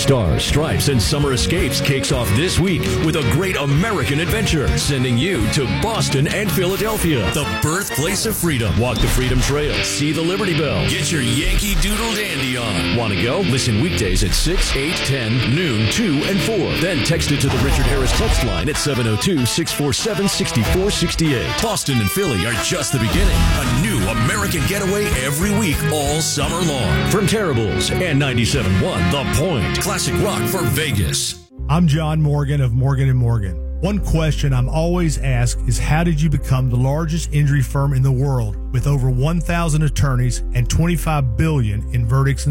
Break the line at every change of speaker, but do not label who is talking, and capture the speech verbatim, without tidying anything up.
Stars, Stripes, and Summer Escapes kicks off this week with a great American adventure, sending you to Boston and Philadelphia, the birthplace of freedom. Walk the Freedom Trail, see the Liberty Bell, get your Yankee Doodle Dandy on. Want to go? Listen weekdays at six, eight, ten, noon, two, and four. Then text it to the Richard Harris text line at seven oh two, six four seven, six four six eight. Boston and Philly are just the beginning. A new American getaway every week all summer long. From Terribles and ninety-seven point one The Point. Classic rock for Vegas.
I'm John Morgan of Morgan and Morgan. One question I'm always asked is, how did you become the largest injury firm in the world with over one thousand attorneys and twenty-five billion dollars in verdicts and